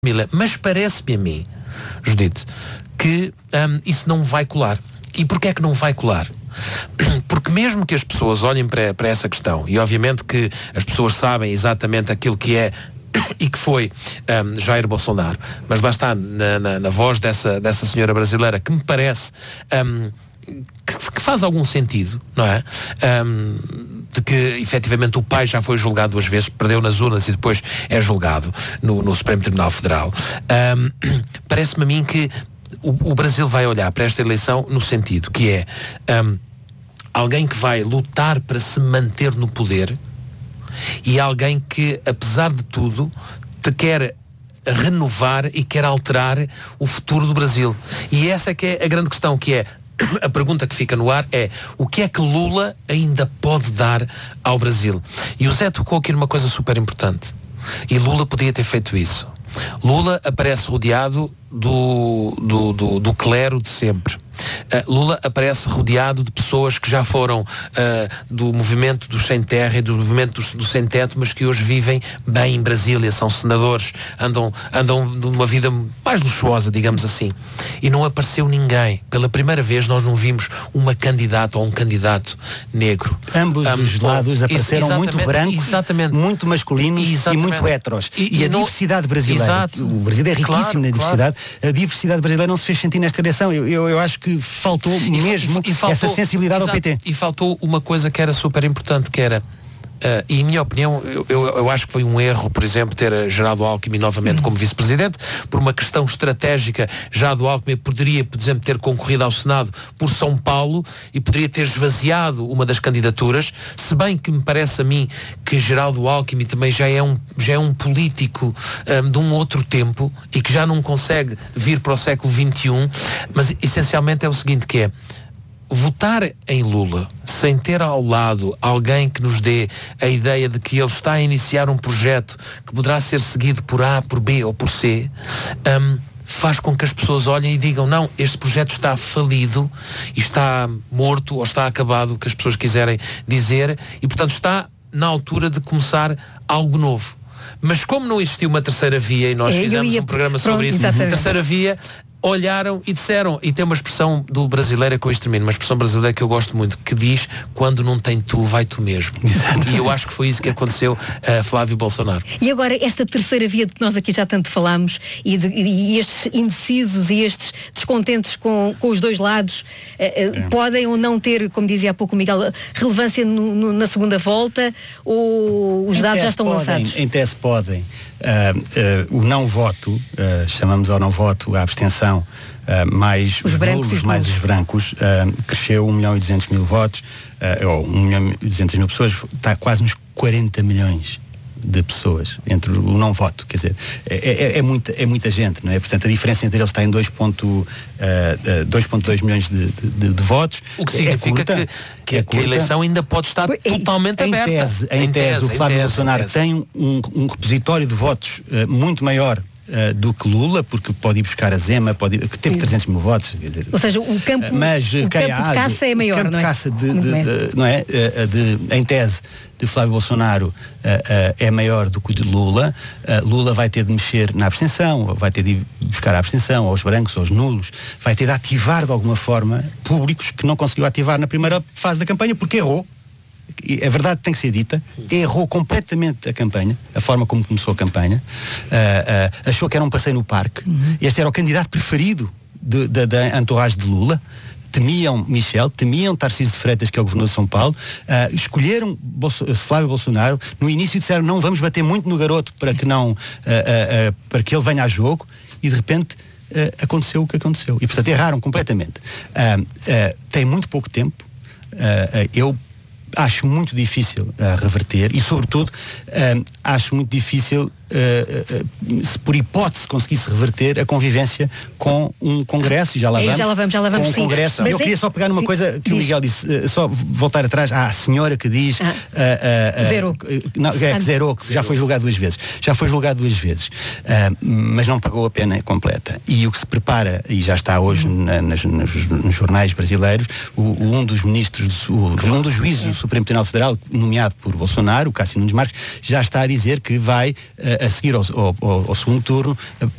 Mas parece-me a mim, Judite, que isso não vai colar. E porquê é que não vai colar? Porque mesmo que as pessoas olhem para essa questão, e obviamente que as pessoas sabem exatamente aquilo que é e que foi Jair Bolsonaro, mas lá está na voz dessa senhora brasileira, que me parece que faz algum sentido, não é? De que efetivamente o pai já foi julgado 2 vezes, perdeu nas urnas e depois é julgado no Supremo Tribunal Federal. Parece-me a mim que o Brasil vai olhar para esta eleição no sentido que é alguém que vai lutar para se manter no poder e alguém que, apesar de tudo, te quer renovar e quer alterar o futuro do Brasil. E essa é que é a grande questão, que é a pergunta que fica no ar é: o que é que Lula ainda pode dar ao Brasil? E o Zé tocou aqui numa coisa super importante. E Lula podia ter feito isso. Lula aparece rodeado do clero de sempre. Lula aparece rodeado de pessoas que já foram do movimento dos sem terra e do movimento do sem teto, mas que hoje vivem bem em Brasília, são senadores, andam numa vida mais luxuosa, digamos assim. E não apareceu ninguém. Pela primeira vez nós não vimos uma candidata ou um candidato negro. Ambos os lados apareceram muito brancos, muito masculinos e muito heteros. E a diversidade brasileira. O Brasil é riquíssimo na diversidade. A diversidade brasileira não se fez sentir nesta eleição. Eu acho que faltou mesmo essa sensibilidade ao PT. E faltou uma coisa que era super importante, que era, e em minha opinião, eu acho que foi um erro, por exemplo, ter Geraldo Alckmin novamente como vice-presidente, por uma questão estratégica. Geraldo Alckmin poderia, por exemplo, ter concorrido ao Senado por São Paulo e poderia ter esvaziado uma das candidaturas, se bem que me parece a mim que Geraldo Alckmin também já é um político de um outro tempo e que já não consegue vir para o século XXI, mas essencialmente é o seguinte, que é votar em Lula sem ter ao lado alguém que nos dê a ideia de que ele está a iniciar um projeto que poderá ser seguido por A, por B ou por C, faz com que as pessoas olhem e digam: não, este projeto está falido, e está morto ou está acabado, o que as pessoas quiserem dizer, e portanto está na altura de começar algo novo. Mas como não existiu uma terceira via, e nós fizemos um programa sobre isso, terceira via, olharam e disseram, e tem uma expressão do brasileiro, com isto termino, uma expressão brasileira que eu gosto muito, que diz: quando não tem tu, vai tu mesmo. E eu acho que foi isso que aconteceu a Flávio Bolsonaro. E agora esta terceira via de que nós aqui já tanto falámos, e estes indecisos e estes descontentes com os dois lados, podem ou não ter, como dizia há pouco o Miguel, relevância na segunda volta, ou os dados já estão lançados? Em tese podem. O não voto, chamamos ao não voto a abstenção, mais os nulos, mais os brancos, cresceu 1.200.000 votos, ou 1.200.000 pessoas, está quase nos 40 milhões de pessoas entre o não voto, quer dizer, é muita gente, não é? Portanto, a diferença entre eles está em 2,2 milhões de votos. O que significa que a eleição ainda pode estar totalmente aberta. Em tese, o Flávio Bolsonaro tem um repositório de votos muito maior do que Lula, porque pode ir buscar a Zema, que teve 300 mil votos. Quer dizer, ou seja, o campo de caça é maior, não é? O campo de caça em tese, de Flávio Bolsonaro é maior do que o de Lula. Lula vai ter de mexer na abstenção, vai ter de ir buscar a abstenção aos brancos, aos nulos, vai ter de ativar de alguma forma públicos que não conseguiu ativar na primeira fase da campanha, porque errou. A verdade tem que ser dita, errou completamente a campanha, a forma como começou a campanha, achou que era um passeio no parque. Este era o candidato preferido da entourage de Lula. Temiam Michel, temiam Tarcísio de Freitas, que é o governador de São Paulo, escolheram Flávio Bolsonaro. No início disseram: não vamos bater muito no garoto para que ele venha a jogo, e de repente aconteceu o que aconteceu. E portanto erraram completamente. Tem muito pouco tempo. Eu acho muito difícil reverter, e sobretudo acho muito difícil, se por hipótese conseguisse reverter a convivência com um Congresso, e já lá vamos com um Congresso. Eu queria só pegar numa coisa que o Miguel disse, só voltar atrás à senhora que diz zerou, que já foi julgado 2 vezes. Já foi julgado 2 vezes, mas não pagou a pena completa. E o que se prepara, e já está hoje nos jornais brasileiros, um dos ministros, um dos juízes do Supremo Tribunal Federal, nomeado por Bolsonaro, o Cássio Nunes Marques, já está a dizer que vai a seguir ao segundo turno,